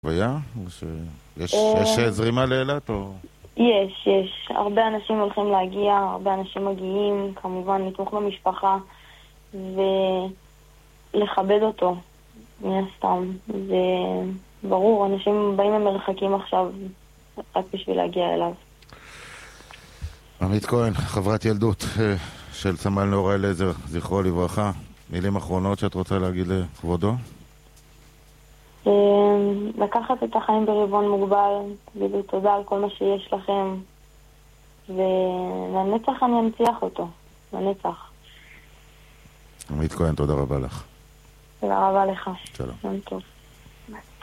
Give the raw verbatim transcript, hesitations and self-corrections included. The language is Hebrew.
חוויה? יש יש זרימה לאילת או? יש, יש. הרבה אנשים הולכים להגיע, הרבה אנשים מגיעים, כמובן לתמוך במשפחה ולכבד אותו, מן הסתם. זה ברור, אנשים באים ממרחקים עכשיו רק בשביל להגיע אליו. עמית כהן, חברת ילדות של סמל נאור אליעזר, זכרו לברכה. מילים אחרונות שאת רוצה להגיד לכבודו? לקחת את החיים ברבעון מוגבל, תגידו תודה על כל מה שיש לכם, ולנצח אני אנציח אותו, לנצח. עמית כהן, תודה רבה לך. תודה רבה לך. שלום. יום טוב.